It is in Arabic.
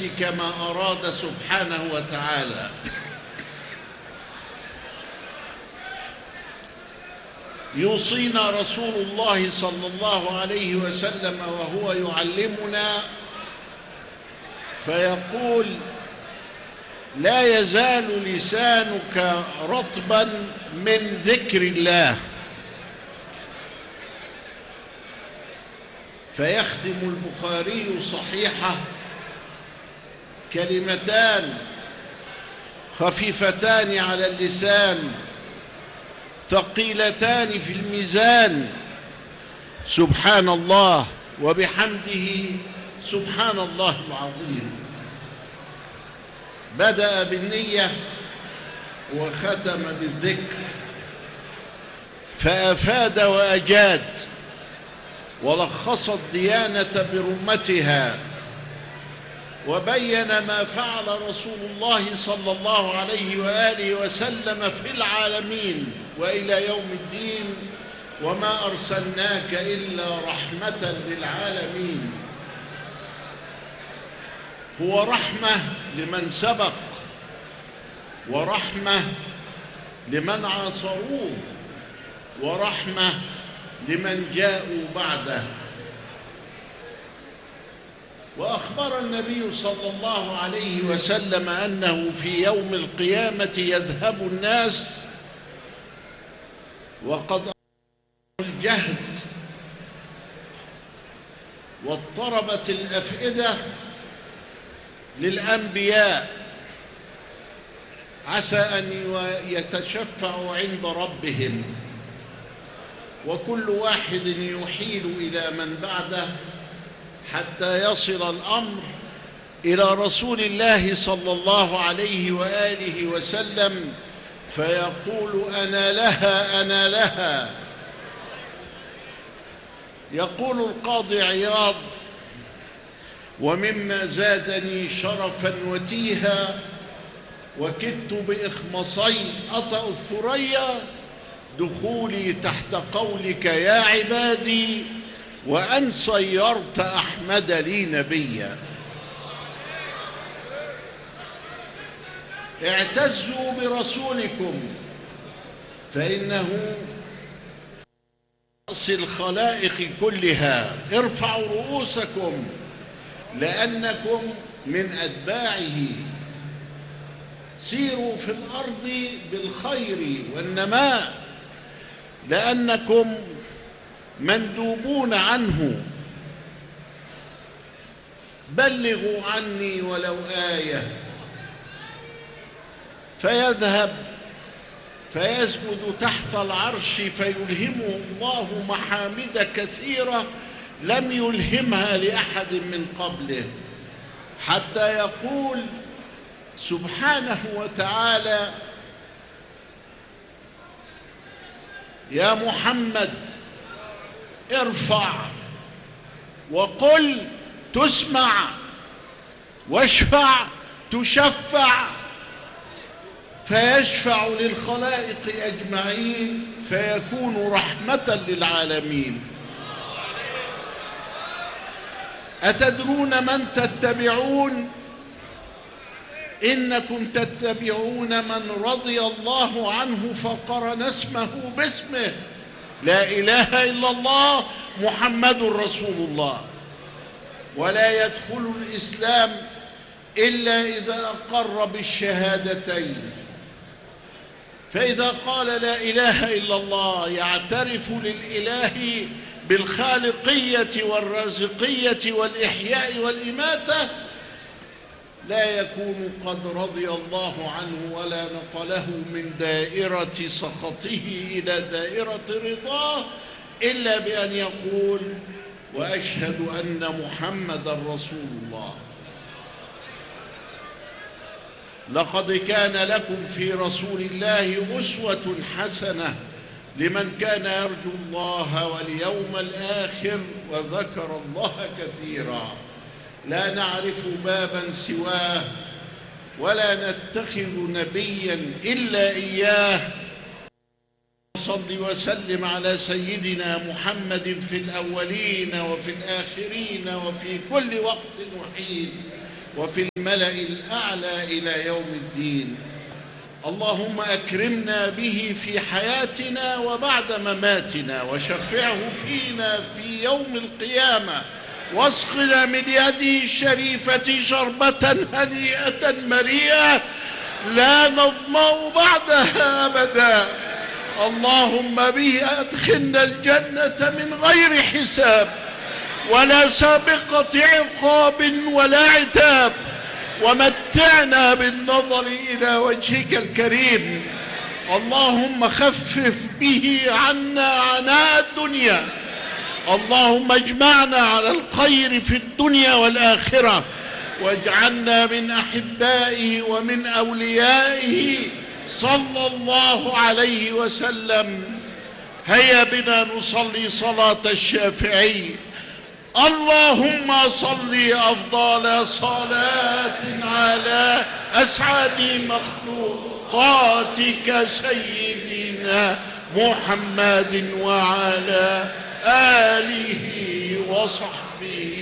كما أراد سبحانه وتعالى. يوصينا رسول الله صلى الله عليه وسلم وهو يعلمنا فيقول: لا يزال لسانك رطبا من ذكر الله. فيختم البخاري صحيحه: كلمتان خفيفتان على اللسان ثقيلتان في الميزان، سبحان الله وبحمده سبحان الله العظيم. بدأ بالنية وختم بالذكر، فأفاد وأجاد ولخص الديانة برمتها، وبين ما فعل رسول الله صلى الله عليه وآله وسلم في العالمين وإلى يوم الدين: وما أرسلناك إلا رحمة للعالمين. هو رحمة لمن سبق، ورحمة لمن عاصروه، ورحمة لمن جاءوا بعده. وأخبر النبي صلى الله عليه وسلم أنه في يوم القيامة يذهب الناس وقد الجهد واضطربت الأفئدة للأنبياء، عسى أن يتشفعوا عند ربهم، وكل واحد يحيل إلى من بعده حتى يصل الأمر إلى رسول الله صلى الله عليه وآله وسلم، فيقول: أنا لها أنا لها. يقول القاضي عياض: ومما زادني شرفا وتيها وكدت بإخمصي أطأ الثريا دخولي تحت قولك يا عبادي وأن صيرت أحمد لي نبيا. اعتزوا برسولكم فإنه رأس الخلائق كلها. ارفعوا رؤوسكم لأنكم من أتباعه. سيروا في الأرض بالخير والنماء لأنكم مندوبون عنه. بلغوا عني ولو آية. فيذهب فيسجد تحت العرش فيلهمه الله محامد كثيرة لم يلهمها لأحد من قبله، حتى يقول سبحانه وتعالى: يا محمد ارفع وقل تسمع واشفع تشفع. فيشفع للخلائق أجمعين فيكون رحمة للعالمين. أتدرون من تتبعون؟ إنكم تتبعون من رضي الله عنه فقرن اسمه باسمه. لا إله إلا الله محمد رسول الله. ولا يدخل الإسلام إلا إذا أقر بالشهادتين. فإذا قال لا إله إلا الله يعترف للإله بالخالقية والرازقية والإحياء والإماتة، لا يكون قد رضي الله عنه ولا نقله من دائرة سخطه إلى دائرة رضاه إلا بأن يقول: وأشهد أن محمدًا رسول الله. لقد كان لكم في رسول الله أسوة حسنة لمن كان يرجو الله واليوم الآخر وذكر الله كثيرا. لا نعرف بابا سواه ولا نتخذ نبيا إلا إياه. صل وسلم على سيدنا محمد في الأولين وفي الآخرين وفي كل وقت وحين. وفي الملأ الأعلى إلى يوم الدين. اللهم أكرمنا به في حياتنا وبعد مماتنا، وشفعه فينا في يوم القيامة، واسقنا من يده الشريفة شربة هنيئة مريئة لا نظمأ بعدها أبدا. اللهم به أدخلنا الجنة من غير حساب ولا سابقة عقاب ولا عتاب، ومتعنا بالنظر إلى وجهك الكريم. اللهم خفف به عنا عناء الدنيا. اللهم اجمعنا على الخير في الدنيا والآخرة، واجعلنا من أحبائه ومن أوليائه صلى الله عليه وسلم. هيا بنا نصلي صلاة الشافعي. اللهم صل أفضل صلاة على أسعد مخلوقاتك سيدنا محمد وعلى آله وصحبه